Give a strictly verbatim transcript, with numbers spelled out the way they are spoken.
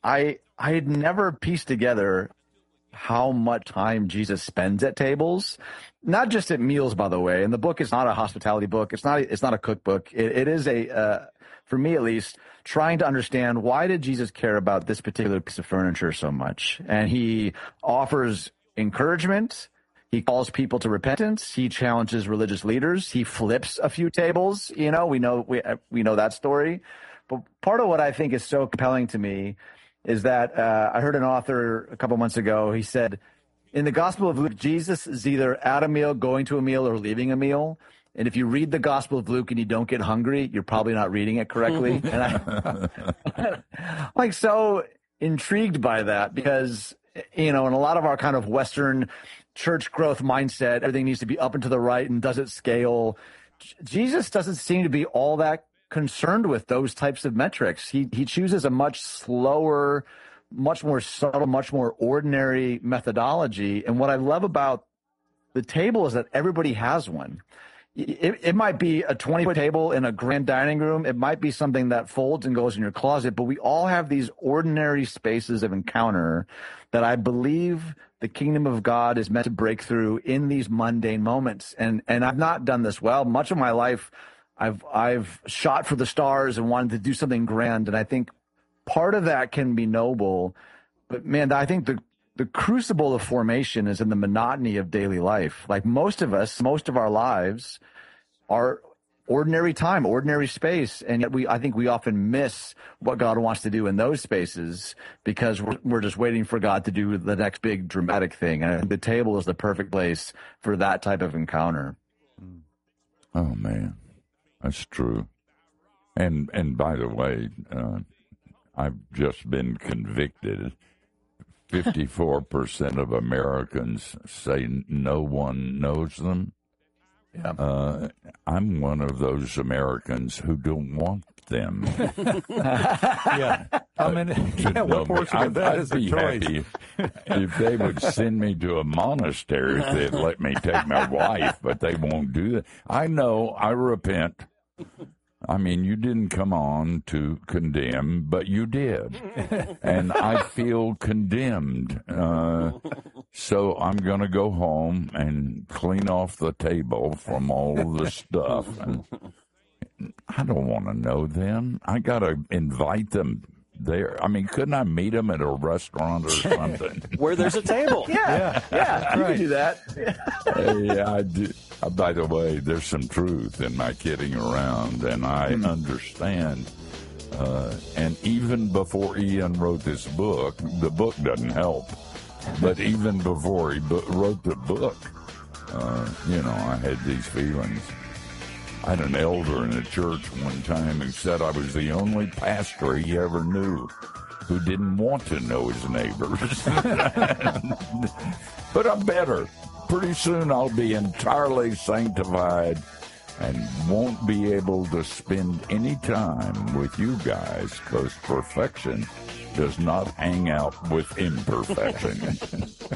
I I had never pieced together how much time Jesus spends at tables, not just at meals, by the way. And the book is not a hospitality book. It's not. It's not a cookbook. It, it is a, uh, for me at least, trying to understand why did Jesus care about this particular piece of furniture so much. And he offers encouragement. He calls people to repentance. He challenges religious leaders. He flips a few tables. You know, we know we we know that story. But part of what I think is so compelling to me is that uh, I heard an author a couple months ago. He said, in the Gospel of Luke, Jesus is either at a meal, going to a meal, or leaving a meal. And if you read the Gospel of Luke and you don't get hungry, you're probably not reading it correctly. And I, I'm like so intrigued by that because, you know, in a lot of our kind of Western church growth mindset, everything needs to be up and to the right and does it scale. Jesus doesn't seem to be all that concerned with those types of metrics. He he chooses a much slower, much more subtle, much more ordinary methodology. And what I love about the table is that everybody has one. It, it might be a twenty-foot table in a grand dining room. It might be something that folds and goes in your closet, but we all have these ordinary spaces of encounter that I believe the kingdom of God is meant to break through in these mundane moments. And and I've not done this well. Much of my life, I've I've shot for the stars and wanted to do something grand, and I think part of that can be noble. But man, I think the the crucible of formation is in the monotony of daily life. Like most of us, most of our lives are ordinary time, ordinary space, and yet we I think we often miss what God wants to do in those spaces because we're we're just waiting for God to do the next big dramatic thing. And I think the table is the perfect place for that type of encounter. Oh man. That's true. And and by the way, uh, I've just been convicted. fifty-four percent of Americans say no one knows them. Yeah. Uh, I'm one of those Americans who don't want them. Yeah. I mean, yeah, what portion of that I'd is a be choice? happy if they would send me to a monastery, if they'd let me take my wife, but they won't do that. I know, I repent. I mean, you didn't come on to condemn, but you did. And I feel condemned. Uh, so I'm going to go home and clean off the table from all the stuff. And I don't want to know them. I got to invite them there. I mean, couldn't I meet them at a restaurant or something? Where there's a table. Yeah, yeah, yeah, you can do that. Yeah, I do. Uh, by the way, there's some truth in my kidding around, and I mm. understand. Uh, and even before Ian wrote this book, the book doesn't help. But even before he bo- wrote the book, uh, you know, I had these feelings. I had an elder in a church one time who said I was the only pastor he ever knew who didn't want to know his neighbors. But I'm better. Pretty soon I'll be entirely sanctified and won't be able to spend any time with you guys because perfection does not hang out with imperfection.